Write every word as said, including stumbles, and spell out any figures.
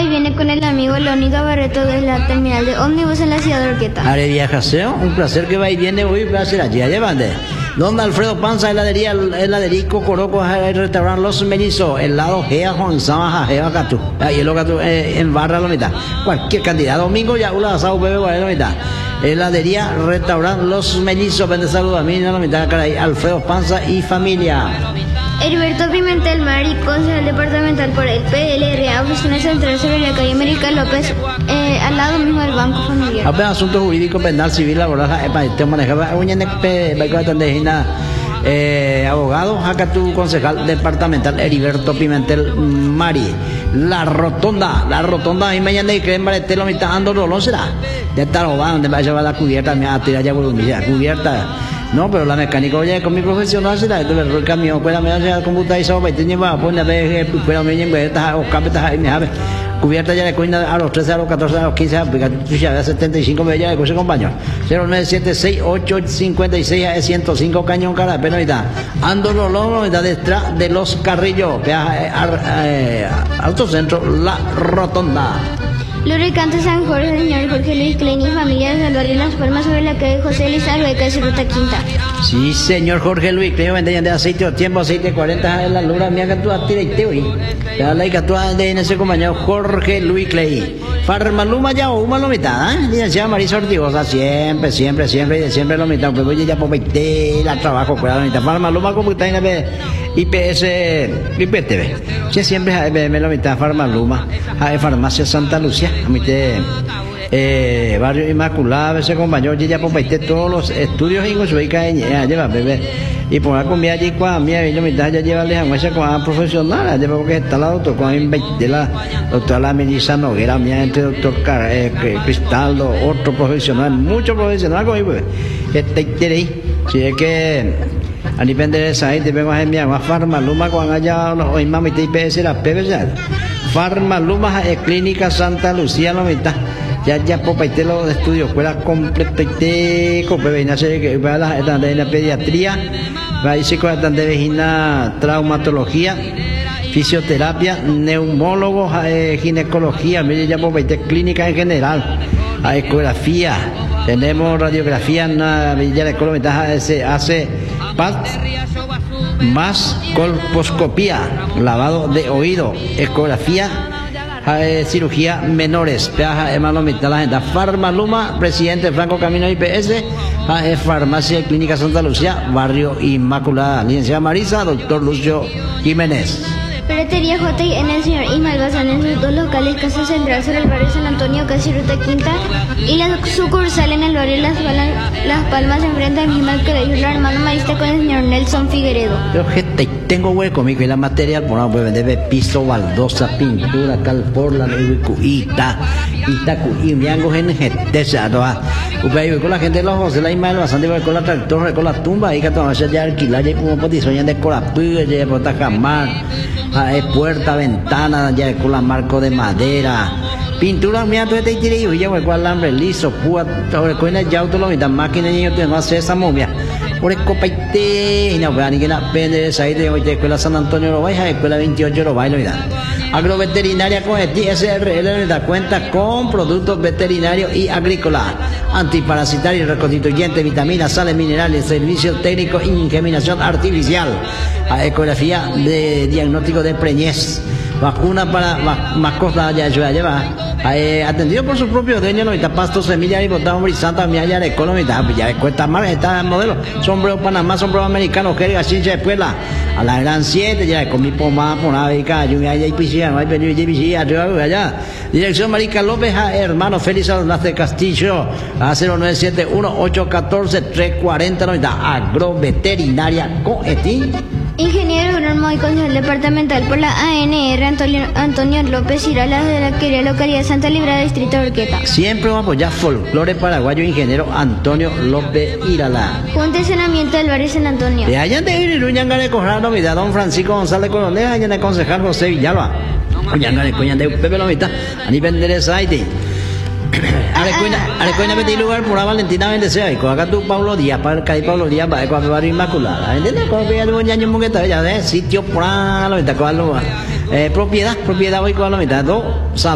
y viene con el amigo Lónica Barreto desde la terminal de ómnibus en la ciudad de Orqueta. Are viajaseo, un placer que va y viene hoy para hacer allí, llevande. Don Alfredo Panza, heladería, heladería Cocoroco, el restaurante Los Melizos, helado Gea Juan Sama, Gea Catu, ahí el Catu en barra la mitad. Cualquier cantidad, domingo ya una asado bebé para la mitad. Heladería, restaurante Los Melizos, vende saludos a mí, la mitad, caray, Alfredo Panza y familia. Heriberto Pimentel Mari, concejal departamental por el P L R A, oficina central sobre la calle América López, eh, al lado mismo del Banco Familiar. Apenas asunto jurídico, penal, civil, laboral, te manejaba, eh, abogado, acá tu concejal departamental Heriberto Pimentel Mari. La rotonda, la rotonda, y mañana y creen para este lo mitad ando rolón será. Ya está robando, donde va a llevar la cubierta, me va a tirar ya por un día, cubierta. No, pero la mecánica, oye, con mi profesional será, entonces el camión, pues la me hace computarizado, pues tiene va a poner a ver, pues me lleva, está, o cambia, está, me sabe. Cubierta ya de cuenta a los trece, a los catorce, a los quince, a setenta y cinco, me ya de coche compañero. cero nueve siete seis ocho cinco seis a ciento cinco Cañón Cara, pero ahorita. Ando Rolón, ahorita detrás de los Carrillos, peaje, eh, autocentro, La Rotonda. Lubricante San Jorge, el señor Jorge Luis Klein y familia de Salvador Las Palmas sobre la calle José Luis Arbeca y Ruta Quinta. Sí, señor Jorge Luis Klein, vende de aceite o tiempo, aceite cuarenta en la lura, mía que tú tira y te oí. La ley que tú de en ese compañero Jorge Luis Klein. Farmaluma ya o uma lo mitad, ¿eh? Licenciada Marisa Ortigosa, siempre, siempre, siempre y de siempre lo mitad. Pues voy ya por veinte, la trabajo, cuidado, la mitad. Farmaluma como está en el I P S, I P T V. Sí, siempre me lo mitad, Farmaluma. Farmacia Santa Lucía, a mí te. Eh, Barrio Inmaculado, ese compañero ya por veinte todos los estudios en Usuica, lleva bebé. Y por la comida allí, cuando mía, y la mitad ya lleva lejos, esa cuando profesional, lleva porque está la doctora, cuando de la doctora la Melissa Noguera, mía, entre doctor Car, eh, Cristaldo, otro profesional, mucho profesional, como pues, este interés, si es que a nivel de esa gente, vengo a enviar a Farmaluma, cuando haya los imamos y T P S, la P B S, Farmaluma, Clínica Santa Lucía, la mitad. Ya ya por parte los estudios escuela completa y con bebé nace que va la de la pediatría, va a irse con la de vagina traumatología, fisioterapia, neumólogo, eh, ginecología, mire ya por parte clínica en general, a ecografía, tenemos radiografía, na Villa de Colombia se hace P A T más colposcopía, lavado de oído, ecografía. Eh, cirugía menores, peaja hermano mitad la gente. Farmaluma, presidente Franco Camino I P S, eh, farmacia y clínica Santa Lucía, barrio Inmaculada. Licenciada Marisa, doctor Lucio Jiménez. Ferretería J y N el señor Ismael Bazán en sus dos locales, Casa Central sobre el barrio San Antonio, casi Ruta Quinta, y la sucursal en el barrio Las Palmas, Las Palmas enfrente al mismo que le dijo el hermano marista con el señor Nelson Figueredo. Pero gente, tengo hueco conmigo y la material, por no puede vender piso, baldosa, pintura, calporla, ita, itacu, y miango, gente, se toda. Upeay con la gente de los José, la Ismael Bazán, con la tractor, con la tumba, y que toda ya alquilar, ya como potizoñan de corapú, ya por tajamar. Es puerta, ventana, ya con la marco de madera, pintura, mira, tú te tiré y yo con alambre liso, púa, con el auto lo mismo, máquina y yo tengo que hacer esa momia. Por el copaite, y no, pero ni que la pende de esa idea, de escuela San Antonio lo baila, escuela veintiocho lo baila, mira. Agroveterinaria con el S R L da cuenta con productos veterinarios y agrícolas, antiparasitarios, reconstituyentes, vitaminas, sales minerales, servicios técnicos y inseminación artificial, a ecografía de diagnóstico de preñez, vacuna para mascotas, ya lleva, eh, atendido por su propio dueño, no está pasto, semilla y botado, brisanta, miaya de economía, ya cuesta más, está el modelo, sombrero Panamá, sombrero americano, jerga, ciencia de escuela, a la gran siete, ya con mi pomada, por una beca, yo me haya y piscina, no hay peligro y piscina, allá, dirección Marica López, hermano Félix Alonso de Castillo, a cero nueve siete uno ocho uno cuatro tres cuatro cero, no está agroveterinaria con Eti. Ingeniero agrónomo y concejal departamental por la A N R Antonio, Antonio López Irala de la querida localidad Santa Librada, distrito de Orqueta. Siempre vamos a apoyar folclore paraguayo, ingeniero Antonio López Irala. Junta de saneamiento del barrio San Antonio. De allá de Iruñanga de Corral, novedad, don Francisco González Coronel, allá de concejal José Villalba. Cuñanga de Coñan de Pepe Lomita, a nivel de Saiti. Arecoina Petit lugar por la Valentina Bendecea y con acá tú Pablo Díaz para caer Pablo Díaz para el barrio Inmaculada. ¿Entiendes? Con el buen año monqueta ya de sitio por la mitad con la propiedad propiedad hoy con la mitad dos